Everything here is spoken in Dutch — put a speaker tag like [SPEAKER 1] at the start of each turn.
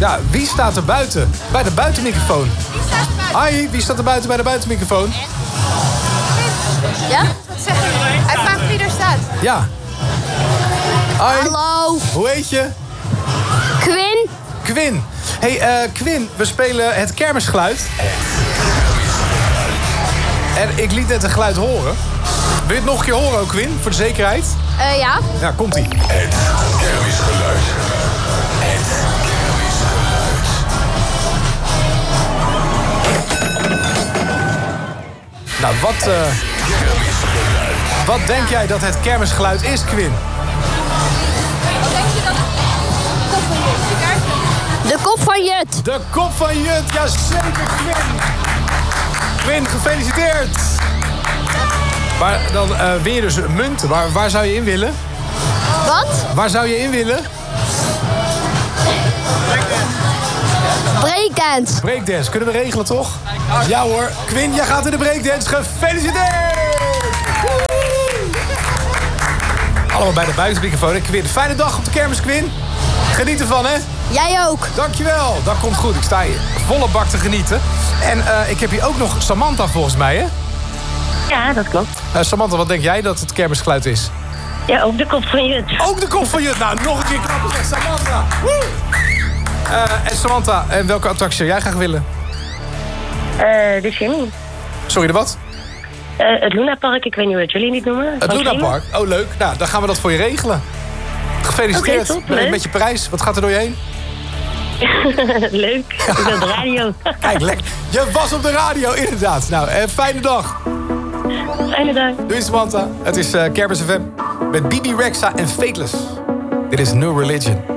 [SPEAKER 1] Ja, wie staat er buiten? Bij de buitenmicrofoon.
[SPEAKER 2] Wie staat er buiten?
[SPEAKER 1] Hi, wie staat er buiten bij de buitenmicrofoon?
[SPEAKER 2] Ja? Wat zeg je? Hij vraagt wie er staat.
[SPEAKER 1] Ja. Hi.
[SPEAKER 3] Hallo.
[SPEAKER 1] Hoe heet je?
[SPEAKER 3] Quinn.
[SPEAKER 1] Quinn. Hey, Quinn, we spelen het kermisgeluid. En ik liet net een geluid horen. Wil je het nog een keer horen ook, Quinn? Voor de zekerheid?
[SPEAKER 3] Ja.
[SPEAKER 1] Ja, komt-ie.
[SPEAKER 4] Het kermisgeluid. Het kermisgeluid.
[SPEAKER 1] Nou, wat denk jij dat het kermisgeluid is, Quinn?
[SPEAKER 2] Wat denk je dan? Kop van je.
[SPEAKER 3] De kop van Jut.
[SPEAKER 1] De kop van Jut, jazeker, Quinn. Quinn, gefeliciteerd. Maar dan win je dus munten. Waar zou je in willen?
[SPEAKER 3] Wat?
[SPEAKER 1] Waar zou je in willen?
[SPEAKER 3] Breakdance.
[SPEAKER 1] Breakdance, kunnen we regelen toch? Ja hoor, Quinn, jij gaat in de breakdance. Gefeliciteerd! Allemaal bij de buitenmicrofoon. Quinn, fijne dag op de kermis, Quinn. Geniet ervan, hè?
[SPEAKER 3] Jij ook.
[SPEAKER 1] Dankjewel, dat komt goed. Ik sta hier volle bak te genieten. En ik heb hier ook nog Samantha volgens mij, hè?
[SPEAKER 5] Ja, dat klopt.
[SPEAKER 1] Samantha, wat denk jij dat het kermisgeluid is?
[SPEAKER 5] Ja, ook de kop van Jut.
[SPEAKER 1] Ook de kop van Jut. Nou, nog een keer klappen, zeg Samantha. Woe! En Samantha, en welke attractie zou jij graag willen?
[SPEAKER 5] De Jimmy.
[SPEAKER 1] Sorry, de wat?
[SPEAKER 5] Het Luna Park, ik weet niet wat jullie niet noemen.
[SPEAKER 1] Het Luna Park. Oh, leuk. Nou, dan gaan we dat voor je regelen. Gefeliciteerd.
[SPEAKER 5] Oké, top, leuk.
[SPEAKER 1] Met je prijs. Wat gaat er door je heen?
[SPEAKER 5] Leuk. Ik wil de radio.
[SPEAKER 1] Kijk, lekker. Je was op de radio, inderdaad. Nou, fijne dag.
[SPEAKER 5] Fijne dag.
[SPEAKER 1] Doei, Samantha. Het is Kermis FM met Bibi Rexha en Fateless. Dit is New Religion.